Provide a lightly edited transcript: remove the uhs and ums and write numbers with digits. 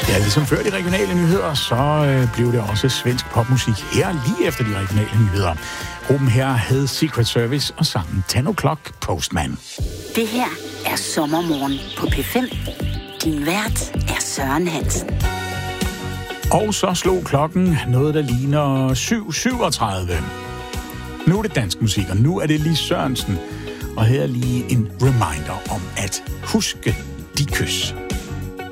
Ja, ligesom før de regionale nyheder, så blev det også svensk popmusik her lige efter de regionale nyheder. Gruppen her hed Secret Service og sangen 10 O'Clock Postman. Det her er Sommermorgen på P5. Din vært er Søren Hansen. Og så slog klokken noget, der ligner 7:37. Nu er det dansk musik, og nu er det Lis Sørensen. Og her er lige en reminder om at huske de kys.